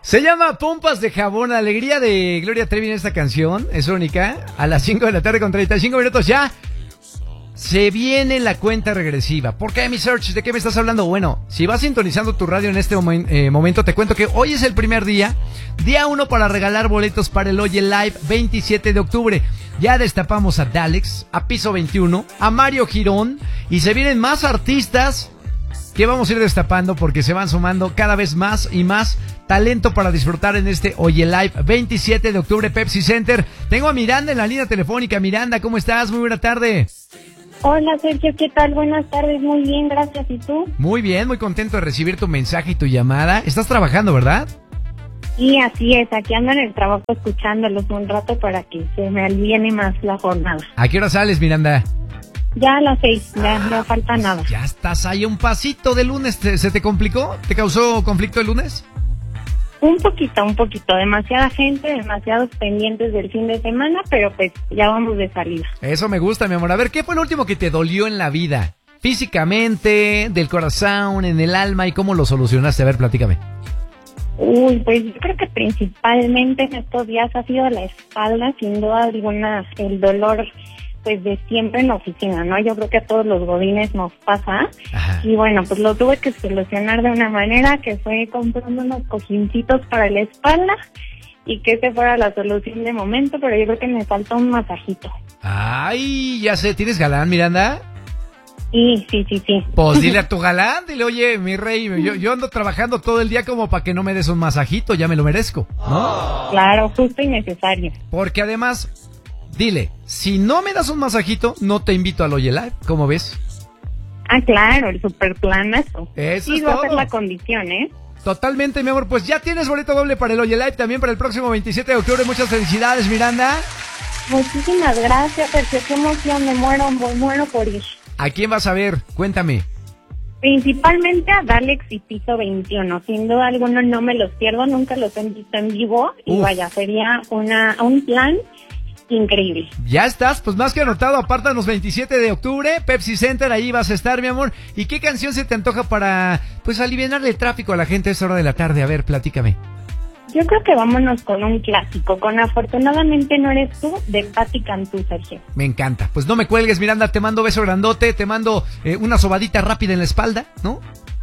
Se llama Pompas de Jabón, la alegría de Gloria Trevi en esta canción, es única, a las 5 de la tarde con 35 minutos ya. Se viene la cuenta regresiva. ¿Por qué, mi Search? ¿De qué me estás hablando? Bueno, si vas sintonizando tu radio en este momento, te cuento que hoy es el primer día 1 para regalar boletos para el Oye Live 27 de octubre. Ya destapamos a Dalex, a Piso 21, a Mario Girón, y se vienen más artistas que vamos a ir destapando porque se van sumando cada vez más y más talento para disfrutar en este Oye Live 27 de octubre, Pepsi Center. Tengo a Miranda en la línea telefónica. Miranda, ¿cómo estás? Muy buena tarde. Hola Sergio, ¿qué tal? Buenas tardes, muy bien, gracias. ¿Y tú? Muy bien, muy contento de recibir tu mensaje y tu llamada. Estás trabajando, ¿verdad? Sí, así es, aquí ando en el trabajo escuchándolos un rato para que se me aliviene más la jornada. ¿A qué hora sales, Miranda? Ya a las 6, ya no falta nada. Ya estás ahí un pasito de lunes. ¿Se te complicó? ¿Te causó conflicto el lunes? Un poquito, demasiada gente, demasiados pendientes del fin de semana, pero pues ya vamos de salida. Eso me gusta, mi amor. A ver, ¿qué fue lo último que te dolió en la vida? Físicamente, del corazón, en el alma, ¿y cómo lo solucionaste? A ver, platícame. Uy, pues yo creo que principalmente en estos días ha sido la espalda, sin duda alguna, el dolor pues de siempre en la oficina, ¿no? Yo creo que a todos los godines nos pasa. Ajá. Y bueno, pues lo tuve que solucionar de una manera que fue comprando unos cojincitos para la espalda y que esa fuera la solución de momento, pero yo creo que me falta un masajito. Ay, ya sé, ¿tienes galán, Miranda? Sí. Pues dile a tu galán, dile, oye, mi rey, yo ando trabajando todo el día como para que no me des un masajito, ya me lo merezco, ¿no? Claro, justo y necesario. Porque además, dile, si no me das un masajito, no te invito al Oye Live, ¿cómo ves? Ah, claro, el super planazo. Eso sí, es va todo. a ser la condición, ¿eh? Totalmente, mi amor, pues ya tienes boleto doble para el Oye Live, también para el próximo 27 de octubre, muchas felicidades, Miranda. Muchísimas gracias, Sergio, qué emoción, me muero por ir. ¿A quién vas a ver? Cuéntame. Principalmente a Dalex y Piso 21, sin duda alguna no me los pierdo, nunca los he visto en vivo. Y vaya, sería un plan increíble. Ya estás, pues más que anotado, apártanos 27 de octubre, Pepsi Center, ahí vas a estar, mi amor. ¿Y qué canción se te antoja para, pues, aliviarle el tráfico a la gente a esa hora de la tarde? A ver, platícame. Yo creo que vámonos con un clásico, con Afortunadamente No Eres Tú, de Patti Cantú, Sergio. Me encanta. Pues no me cuelgues, Miranda, te mando beso grandote, te mando una sobadita rápida en la espalda, ¿no?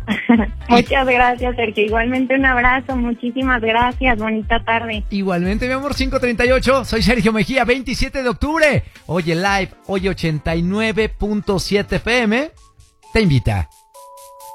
Muchas gracias, Sergio. Igualmente un abrazo, muchísimas gracias, bonita tarde. Igualmente, mi amor, 5:38, soy Sergio Mejía, 27 de octubre. Oye Live, Oye 89.7 FM, te invita.